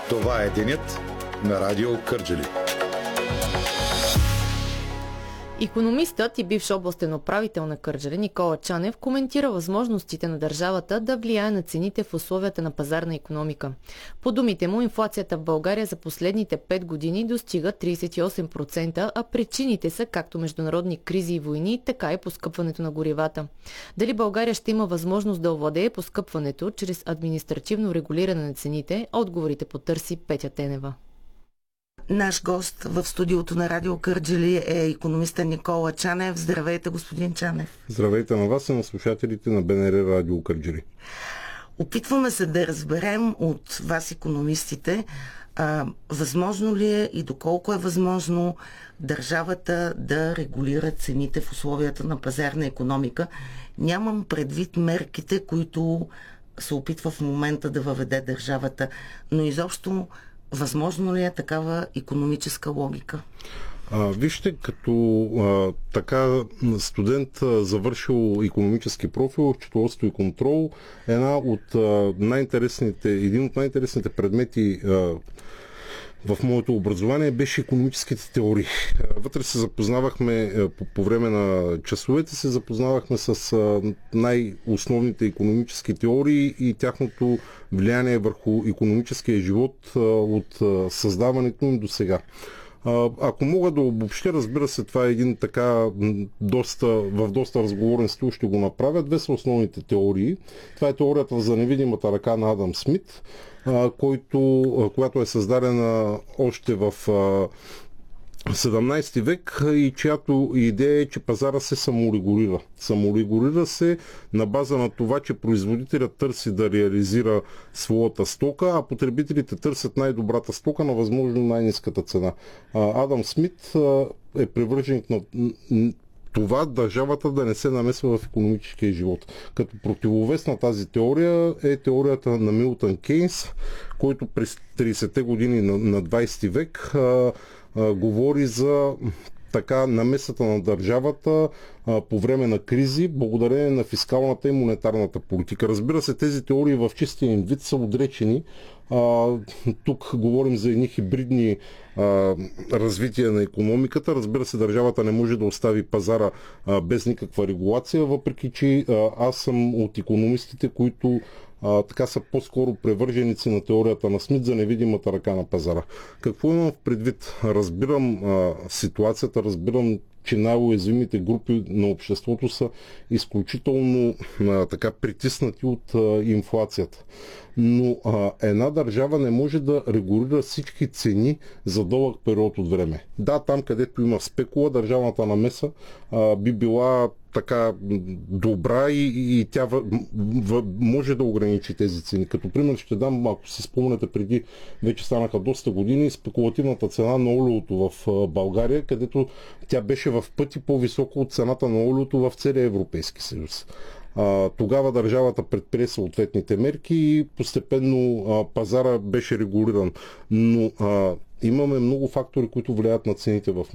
Това е денят на Радио Кърджали. Икономистът и бивш областен управител на Кърджали Никола Чанев коментира възможностите на държавата да влияе на цените в условията на пазарна икономика. По думите му, инфлацията в България за последните 5 години достига 38%, а причините са както международни кризи и войни, така и поскъпването на горивата. Дали България ще има възможност да овладее поскъпването чрез административно регулиране на цените, отговорите потърси Петя Тенева. Наш гост в студиото на Радио Кърджали е икономиста Никола Чанев. Здравейте, господин Чанев. Здравейте на вас и на слушателите на БНР Радио Кърджали. Опитваме се да разберем от вас, икономистите, възможно ли е и доколко е възможно държавата да регулира цените в условията на пазарна икономика. Нямам предвид мерките, които се опитва в момента да въведе държавата, но изобщо възможно ли е такава икономическа логика? Вижте, като така студент, завършил икономически профил, счетоводство и контрол, един от най-интересните предмети в моето образование беше икономическите теории. Вътре се запознавахме, по време на часовете се запознавахме с най-основните икономически теории и тяхното влияние върху икономическия живот от създаването им до сега. Ако мога да обобщя, разбира се, това е един така в доста разговорен стил ще го направя. Две са теории. Това е теорията за невидимата ръка на Адам Смит, която е създадена още в 17 век и чиято идея е, че пазара се саморегулира. Саморегулира се на база на това, че производителят търси да реализира своята стока, а потребителите търсят най-добрата стока на възможно най-ниската цена. Адам Смит е привърженик на това държавата да не се намесва в икономическия живот. Като противовес на тази теория е теорията на Милтън Кейнс, който през 30-те години на 20 век говори за така намесата на държавата по време на кризи, благодарение на фискалната и монетарната политика. Разбира се, тези теории в чистия им вид са отречени. Тук говорим за едни хибридни развития на икономиката. Разбира се, държавата не може да остави пазара без никаква регулация, въпреки че аз съм от икономистите, които така са по-скоро превърженици на теорията на Смит за невидимата ръка на пазара. Какво имам в предвид? Разбирам ситуацията, разбирам, че най-уязвимите групи на обществото са изключително така притиснати от инфлацията. Но една държава не може да регулира всички цени за дълъг период от време. Да, там където има спекула, държавната намеса би била така добра и тя може да ограничи тези цени. Като пример ще дам, ако си спомняте, преди вече станаха доста години, спекулативната цена на олиото в България, където тя беше в пъти по-висока от цената на олиото в целия Европейски съюз. Тогава държавата предприе съответните мерки и постепенно пазара беше регулиран. Но имаме много фактори, които влияят на цените в